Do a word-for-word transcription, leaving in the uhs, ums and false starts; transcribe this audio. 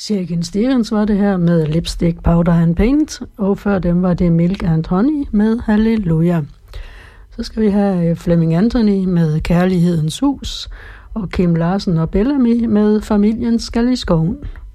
Shakin' Stevens var det her med Lipstick, Powder and Paint, og før dem var det Milk and Honey med Halleluja. Så skal vi have Flemming Anthony med Kærlighedens Hus, og Kim Larsen og Bellamy med Familien skal i skoven.